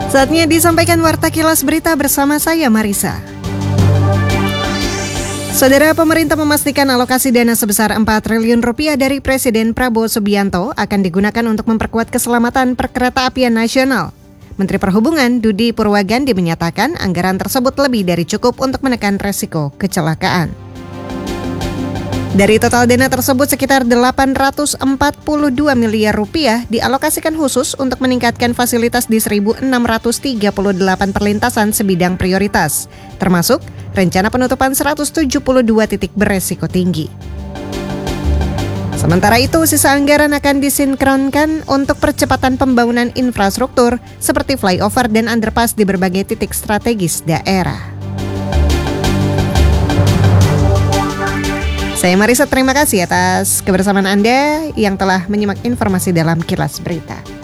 Saatnya disampaikan Warta Kilas Berita bersama saya Marisa. Saudara, pemerintah memastikan alokasi dana sebesar 4 triliun rupiah dari Presiden Prabowo Subianto akan digunakan untuk memperkuat keselamatan perkeretaapian nasional. Menteri Perhubungan Dudi Purwagandi menyatakan anggaran tersebut lebih dari cukup untuk menekan resiko kecelakaan. Dari total dana tersebut, sekitar 842 miliar rupiah dialokasikan khusus untuk meningkatkan fasilitas di 1.638 perlintasan sebidang prioritas, termasuk rencana penutupan 172 titik beresiko tinggi. Sementara itu, sisa anggaran akan disinkronkan untuk percepatan pembangunan infrastruktur seperti flyover dan underpass di berbagai titik strategis daerah. Saya Marisa, terima kasih atas kebersamaan Anda yang telah menyimak informasi dalam Kilas Berita.